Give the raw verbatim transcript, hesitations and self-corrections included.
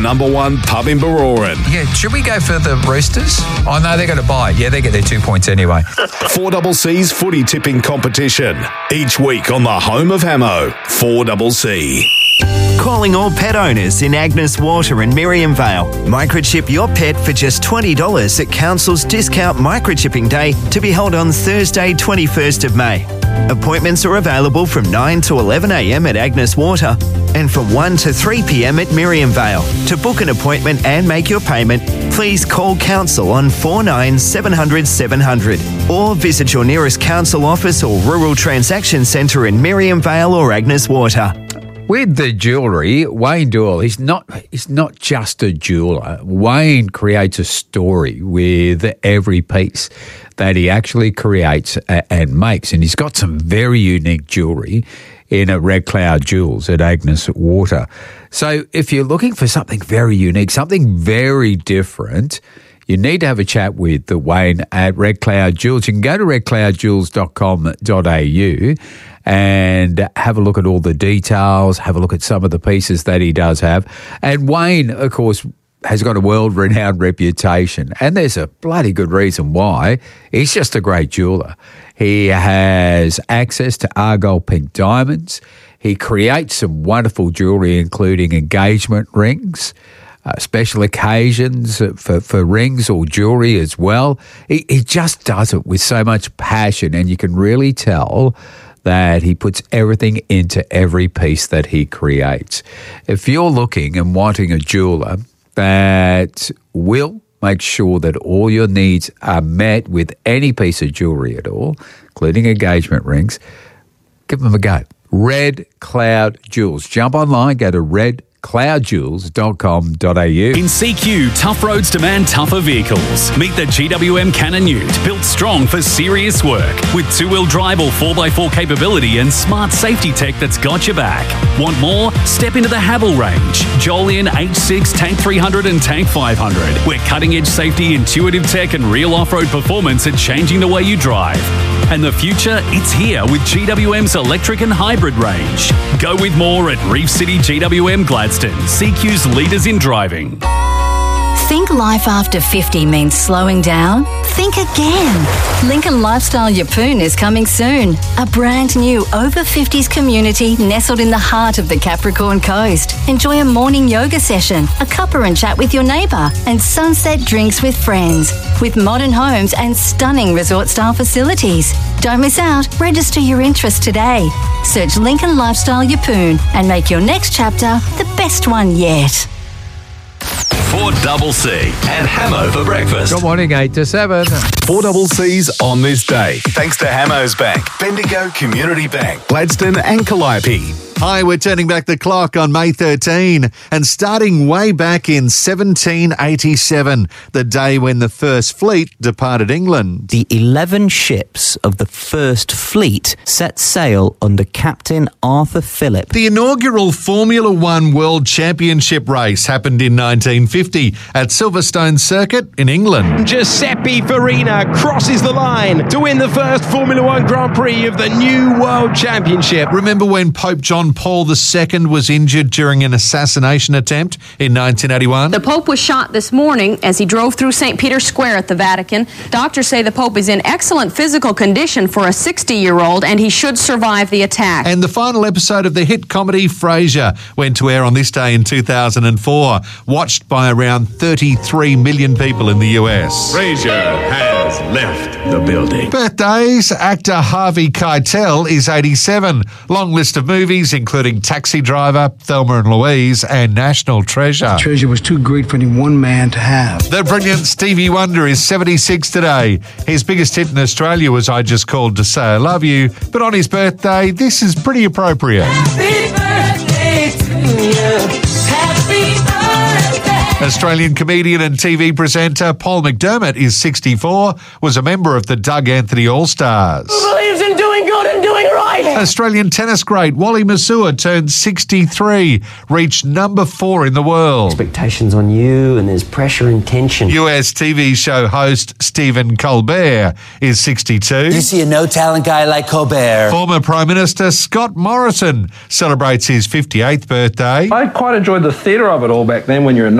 Number one pub in Baroran. Yeah, should we go for the Roosters? Oh, no, they're going to buy. Yeah, they get their two points anyway. four C C's footy tipping competition. Each week on the home of Hamo, four C C. Calling all pet owners in Agnes Water and Miriam Vale. Microchip your pet for just twenty dollars at Council's Discount Microchipping Day to be held on Thursday, twenty-first of May. Appointments are available from nine to eleven a.m. at Agnes Water and from one to three p.m. at Miriam Vale. To book an appointment and make your payment, please call Council on four nine seven hundred seven hundred or visit your nearest Council office or Rural Transaction Centre in Miriam Vale or Agnes Water. With the jewellery, Wayne Doyle, he's not he's not just a jeweller. Wayne creates a story with every piece that he actually creates and makes. And he's got some very unique jewellery in a Red Cloud Jewels at Agnes Water. So if you're looking for something very unique, something very different, you need to have a chat with the Wayne at Red Cloud Jewels. You can go to red cloud jewels dot com dot a u and have a look at all the details, have a look at some of the pieces that he does have. And Wayne, of course, has got a world-renowned reputation, and there's a bloody good reason why. He's just a great jeweller. He has access to Argyle Pink Diamonds. He creates some wonderful jewellery, including engagement rings, Uh, special occasions for, for rings or jewellery as well. He, he just does it with so much passion, and you can really tell that he puts everything into every piece that he creates. If you're looking and wanting a jeweller that will make sure that all your needs are met with any piece of jewellery at all, including engagement rings, give them a go. Red Cloud Jewels. Jump online, go to red cloud jewels dot com dot a u. In C Q, tough roads demand tougher vehicles. Meet the G W M Cannon Ute, built strong for serious work. With two-wheel drive or four by four capability and smart safety tech that's got your back. Want more? Step into the Havel range. Jolion H six, Tank three hundred and Tank five hundred, where cutting-edge safety, intuitive tech and real off-road performance are changing the way you drive. And the future, it's here with G W M's electric and hybrid range. Go with more at Reef City G W M Gladstone, C Q's leaders in driving. Think life after fifty means slowing down? Think again. Lincoln Lifestyle Yeppoon is coming soon. A brand new over fifties community nestled in the heart of the Capricorn Coast. Enjoy a morning yoga session, a cuppa and chat with your neighbour, and sunset drinks with friends. With modern homes and stunning resort-style facilities. Don't miss out. Register your interest today. Search Lincoln Lifestyle Yeppoon and make your next chapter the best one yet. four C C and Hamo for breakfast. Good morning, eight to seven. four C C's on this day, thanks to Hamo's Bank, Bendigo Community Bank, Gladstone and Calliope. Hi, we're turning back the clock on May thirteenth and starting way back in seventeen eighty-seven, the day when the First Fleet departed England. The eleven ships of the First Fleet set sail under Captain Arthur Phillip. The inaugural Formula One World Championship race happened in nineteen fifty at Silverstone Circuit in England. Giuseppe Farina crosses the line to win the first Formula One Grand Prix of the new World Championship. Remember when Pope John Paul the Second was injured during an assassination attempt in nineteen eighty-one? The Pope was shot this morning as he drove through Saint Peter's Square at the Vatican. Doctors say the Pope is in excellent physical condition for a sixty-year-old, and he should survive the attack. And the final episode of the hit comedy Frasier went to air on this day in two thousand four, watched by around thirty-three million people in the U S. Frasier has left the building. Birthdays. Actor Harvey Keitel is eighty-seven. Long list of movies including Taxi Driver, Thelma and Louise, and National Treasure. Treasure was too great for any one man to have. The brilliant Stevie Wonder is seventy-six today. His biggest hit in Australia was I Just Called to Say I Love You, but on his birthday, this is pretty appropriate. Happy birthday to you. Happy birthday. Australian comedian and T V presenter Paul McDermott is sixty-four, was a member of the Doug Anthony All-Stars. Who believes in doing good and doing right? Australian tennis great Wally Masur turned sixty-three, reached number four in the world. Expectations on you, and there's pressure and tension. U S T V show host Stephen Colbert is sixty-two. You see a no-talent guy like Colbert. Former Prime Minister Scott Morrison celebrates his fifty-eighth birthday. I quite enjoyed the theatre of it all back then when you're a